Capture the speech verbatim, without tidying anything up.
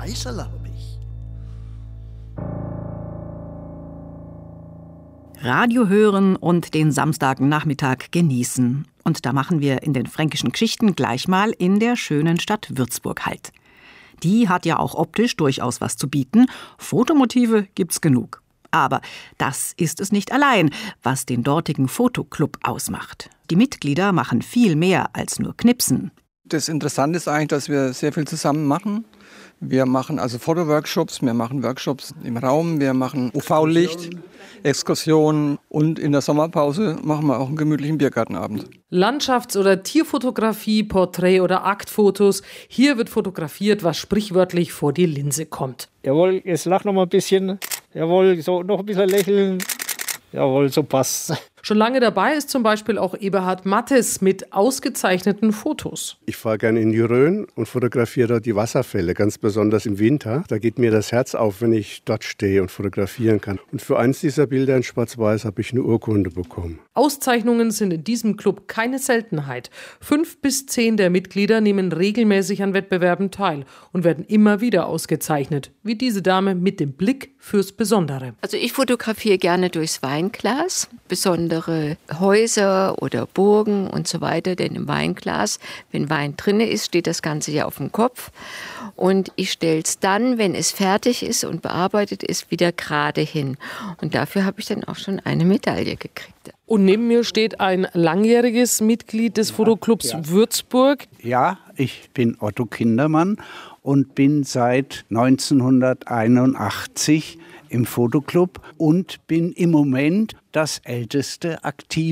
Kaiserlaubig. Radio hören und den Samstagnachmittag genießen. Und da machen wir in den fränkischen Geschichten gleich mal in der schönen Stadt Würzburg halt. Die hat ja auch optisch durchaus was zu bieten. Fotomotive gibt's genug. Aber das ist es nicht allein, was den dortigen Fotoclub ausmacht. Die Mitglieder machen viel mehr als nur knipsen. Das Interessante ist eigentlich, dass wir sehr viel zusammen machen. Wir machen also Fotoworkshops, wir machen Workshops im Raum, wir machen U V-Licht, Exkursionen und in der Sommerpause machen wir auch einen gemütlichen Biergartenabend. Landschafts- oder Tierfotografie, Porträt- oder Aktfotos. Hier wird fotografiert, was sprichwörtlich vor die Linse kommt. Jawohl, jetzt lach noch mal ein bisschen. Jawohl, so noch ein bisschen lächeln. Jawohl, so passt's. Schon lange dabei ist zum Beispiel auch Eberhard Mattes mit ausgezeichneten Fotos. Ich fahre gerne in die Rhön und fotografiere dort die Wasserfälle, ganz besonders im Winter. Da geht mir das Herz auf, wenn ich dort stehe und fotografieren kann. Und für eins dieser Bilder in Schwarz-Weiß habe ich eine Urkunde bekommen. Auszeichnungen sind in diesem Club keine Seltenheit. Fünf bis zehn der Mitglieder nehmen regelmäßig an Wettbewerben teil und werden immer wieder ausgezeichnet, wie diese Dame mit dem Blick fürs Besondere. Also ich fotografiere gerne durchs Weinglas, besonders Häuser oder Burgen und so weiter, denn im Weinglas, wenn Wein drin ist, steht das Ganze ja auf dem Kopf und ich stelle es dann, wenn es fertig ist und bearbeitet ist, wieder gerade hin und dafür habe ich dann auch schon eine Medaille gekriegt. Und neben mir steht ein langjähriges Mitglied des Fotoclubs ja. Würzburg. Ja, ich bin Otto Kindermann und bin seit neunzehnhunderteinundachtzig im Fotoclub und bin im Moment das älteste aktive